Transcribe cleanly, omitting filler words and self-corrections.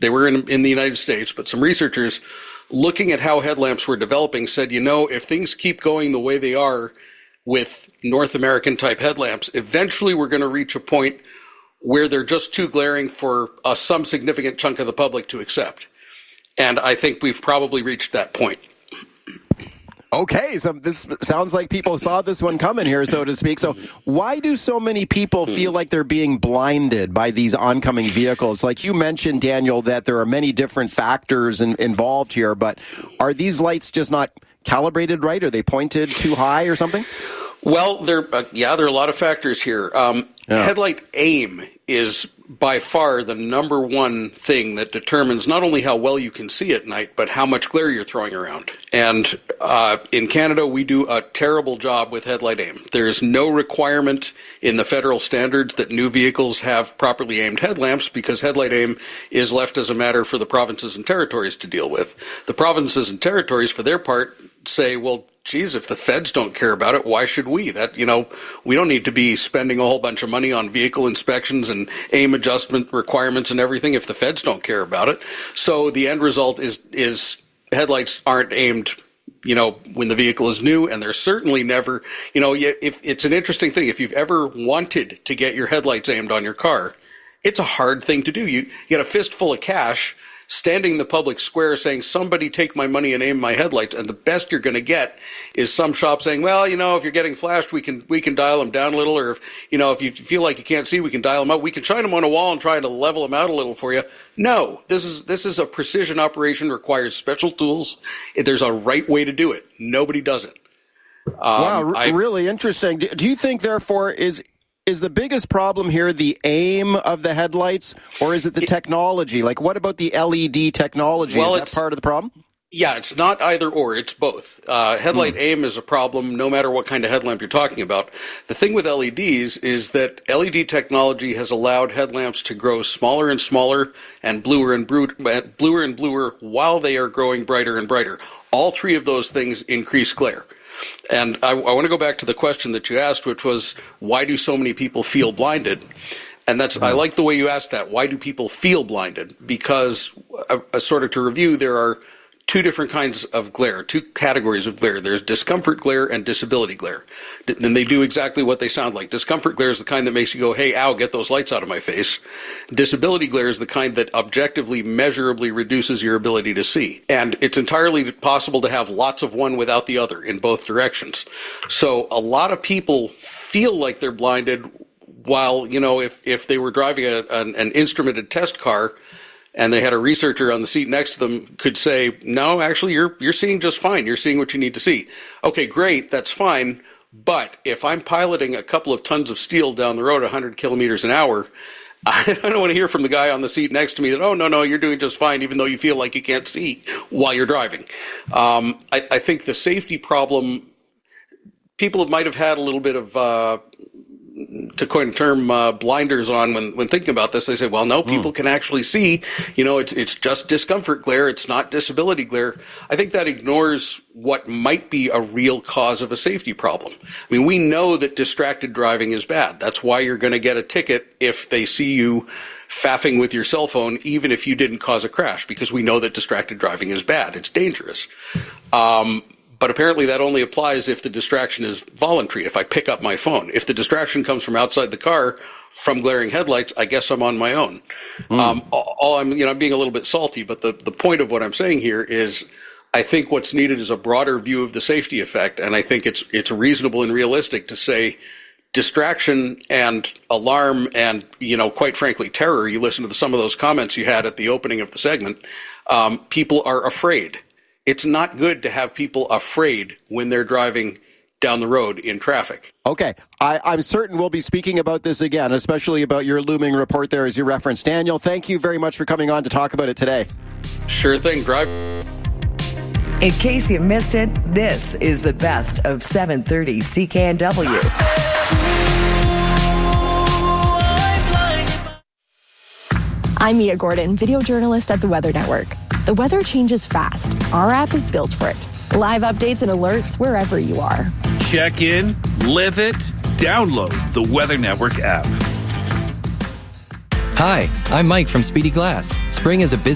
They were in the United States, but some researchers looking at how headlamps were developing said, if things keep going the way they are with North American type headlamps, eventually we're going to reach a point where they're just too glaring for some significant chunk of the public to accept. And I think we've probably reached that point. Okay, so this sounds like people saw this one coming here, so to speak. So why do so many people feel like they're being blinded by these oncoming vehicles? Like you mentioned, Daniel, that there are many different factors involved here, but are these lights just not calibrated right? Are they pointed too high or something? Well, there are a lot of factors here. Headlight aim is by far the number one thing that determines not only how well you can see at night, but how much glare you're throwing around. And in Canada, we do a terrible job with headlight aim. There is no requirement in the federal standards that new vehicles have properly aimed headlamps because headlight aim is left as a matter for the provinces and territories to deal with. The provinces and territories, for their part, say, well, geez, if the feds don't care about it, why should we? We don't need to be spending a whole bunch of money on vehicle inspections and aim adjustment requirements and everything if the feds don't care about it. So the end result is headlights aren't aimed, when the vehicle is new, and they're certainly never, if it's an interesting thing. If you've ever wanted to get your headlights aimed on your car, it's a hard thing to do. You get a fistful of cash standing in the public square saying, somebody take my money and aim my headlights, and the best you're going to get is some shop saying, well, if you're getting flashed, we can dial them down a little, or if you feel like you can't see, we can dial them up. We can shine them on a wall and try to level them out a little for you. No, this is a precision operation, requires special tools. There's a right way to do it. Nobody does it. Wow, really interesting. Do you think, therefore, is the biggest problem here the aim of the headlights, or is it the technology? Like, what about the LED technology? Is that part of the problem? Yeah, it's not either or. It's both. Headlight aim is a problem no matter what kind of headlamp you're talking about. The thing with LEDs is that LED technology has allowed headlamps to grow smaller and smaller and bluer and bluer while they are growing brighter and brighter. All three of those things increase glare. And I want to go back to the question that you asked, which was, why do so many people feel blinded? And I like the way you asked that. Why do people feel blinded? Because, sort of to review, there are two different kinds of glare, two categories of glare. There's discomfort glare and disability glare. And they do exactly what they sound like. Discomfort glare is the kind that makes you go, hey, ow, get those lights out of my face. Disability glare is the kind that objectively, measurably reduces your ability to see. And it's entirely possible to have lots of one without the other in both directions. So a lot of people feel like they're blinded while, if they were driving an instrumented test car, and they had a researcher on the seat next to them could say, no, actually, you're seeing just fine. You're seeing what you need to see. Okay, great, that's fine. But if I'm piloting a couple of tons of steel down the road 100 kilometers an hour, I don't want to hear from the guy on the seat next to me that, oh, no, you're doing just fine, even though you feel like you can't see while you're driving. I think the safety problem, people might have had a little bit of to coin a term, blinders on when thinking about this. They say, well, no, people can actually see, it's just discomfort glare. It's not disability glare. I think that ignores what might be a real cause of a safety problem. I mean, we know that distracted driving is bad. That's why you're going to get a ticket if they see you faffing with your cell phone, even if you didn't cause a crash, because we know that distracted driving is bad. It's dangerous. But apparently that only applies if the distraction is voluntary, if I pick up my phone. If the distraction comes from outside the car, from glaring headlights, I guess I'm on my own. I'm being a little bit salty, but the point of what I'm saying here is I think what's needed is a broader view of the safety effect, and I think it's reasonable and realistic to say distraction and alarm and, quite frankly, terror. You listen to some of those comments you had at the opening of the segment. People are afraid. It's not good to have people afraid when they're driving down the road in traffic. Okay. I'm certain we'll be speaking about this again, especially about your looming report there as you referenced. Daniel, thank you very much for coming on to talk about it today. Sure thing. Drive. In case you missed it, this is the best of 730 CKNW. I'm Mia Gordon, video journalist at the Weather Network. The weather changes fast. Our app is built for it. Live updates and alerts wherever you are. Check in, live it, download the Weather Network app. Hi, I'm Mike from Speedy Glass. Spring is a busy